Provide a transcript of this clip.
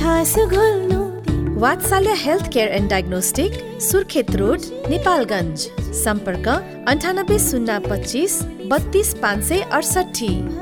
वात्सल्य health care and diagnostic, Surkhet road, Nepalgunj. सम्पर्क 98 025 32 568।